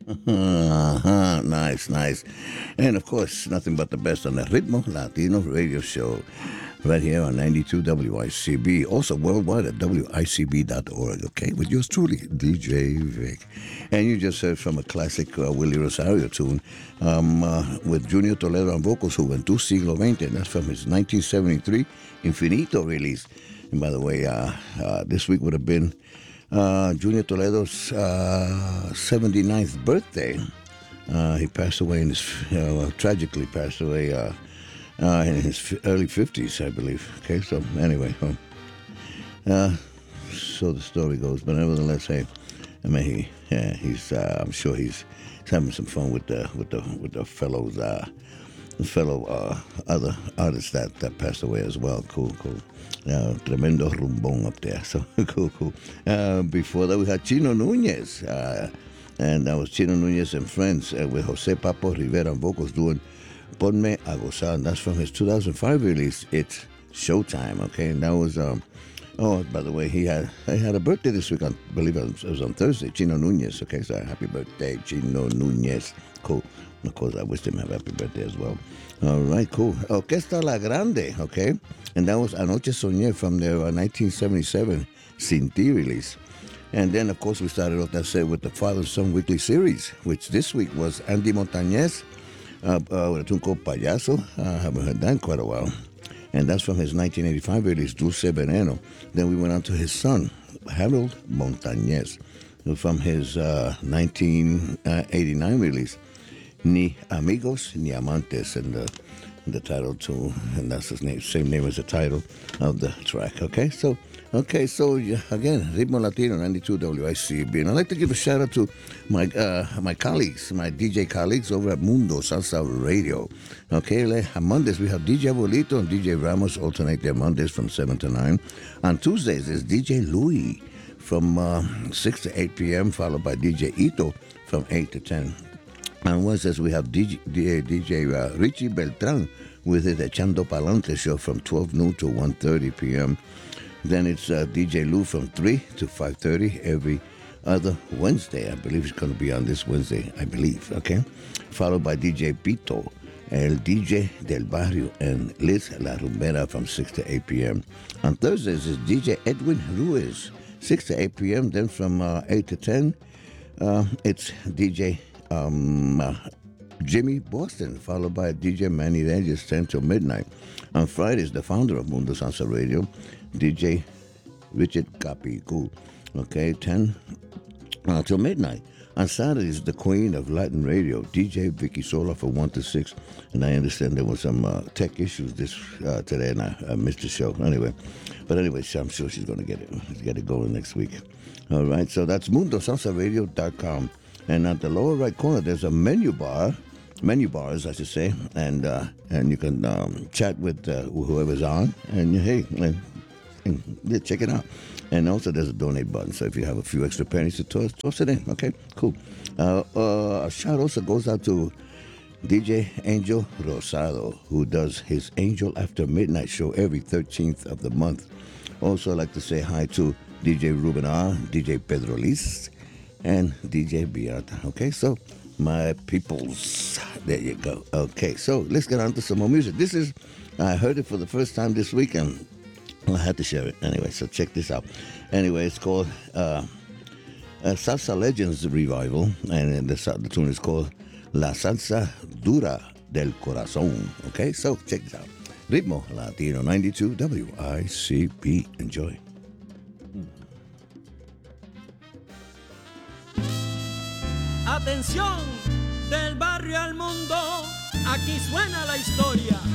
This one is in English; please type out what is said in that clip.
Nice, nice. And of course, nothing but the best on the Ritmo Latino radio show right here on 92 WICB. Also worldwide at WICB.org, okay? With yours truly, DJ Vic. And you just heard from a classic Willie Rosario tune with Junior Toledo on vocals who went to Siglo XX. And that's from his 1973 Infinito release. And by the way, this week would have been Junior Toledo's 79th birthday. He passed away in his, tragically passed away in his early 50s, I believe. Okay, so anyway, so the story goes. But nevertheless, hey, I mean, he's I'm sure he's having some fun with the fellows, other artists that passed away as well. Cool. Tremendo rumbón up there. So cool. Before that, we had Chino Nunez. And that was Chino Nunez and Friends with Jose Papo Rivera on vocals doing Ponme a Gozar. And that's from his 2005 release, It's Showtime. Okay, and that was, oh, by the way, he had a birthday this week. I believe it was on Thursday, Chino Nunez. Okay, so happy birthday, Chino Nunez. Cool. Of course, I wish him a happy birthday as well. All right, cool. Orquesta La Grande, okay? And that was Anoche Soñé from their 1977 Sin Ti release. And then, of course, we started off that set with the Father Son Weekly Series, which this week was Andy Montañez with a tune called Payaso. I haven't heard that in quite a while. And that's from his 1985 release, Dulce Veneno. Then we went on to his son, Harold Montañez, from his 1989 release, Ni Amigos Ni Amantes, and the title too, and that's his name, same name as the title of the track. Okay, so again, Ritmo Latino 92 WICB, and I'd like to give a shout out to my colleagues, my DJ colleagues over at Mundo Salsa Radio. Okay, on Mondays we have DJ Abuelito and DJ Ramos alternate their Mondays from 7 to 9. On Tuesdays is DJ Louis from 6 to 8 p.m., followed by DJ Ito from 8 to 10. On Wednesdays, we have DJ Richie Beltran with his Echando Palante show from 12 noon to 1:30 p.m. Then it's DJ Lou from 3 to 5:30 every other Wednesday. I believe it's going to be on this Wednesday, I believe, okay? Followed by DJ Pito, El DJ Del Barrio, and Liz La Rumbera from 6 to 8 p.m. On Thursdays, it's DJ Edwin Ruiz, 6 to 8 p.m. Then from 8 to 10, it's DJ Jimmy Boston, followed by DJ Manny Reyes, 10 till midnight. On Fridays, the founder of Mundo Salsa Radio, DJ Richard Capicu, okay, 10 till midnight. On Saturdays, the queen of Latin radio, DJ Vicky Sola, from 1 to 6. And I understand there was some tech issues today, and I missed the show. Anyway, I'm sure she's going to get it going next week. All right, so that's MundoSalsaRadio.com. And at the lower right corner, there's a menu bars, I should say, and you can chat with whoever's on, and hey, check it out. And also, there's a donate button, so if you have a few extra pennies to toss it in. Okay, cool. A shout also goes out to DJ Angel Rosado, who does his Angel After Midnight show every 13th of the month. Also, I'd like to say hi to DJ Ruben R., DJ Pedro Liz, and DJ Beata. Okay, so my peoples, there you go. Okay, so let's get on to some more music. This is, I heard it for the first time this week, and I had to share it. Anyway, so check this out. Anyway, it's called Salsa Legends Revival, and the tune is called La Salsa Dura del Corazón. Okay, so check this out. Ritmo Latino 92 WICB. Enjoy. Atención, del barrio al mundo, aquí suena la historia.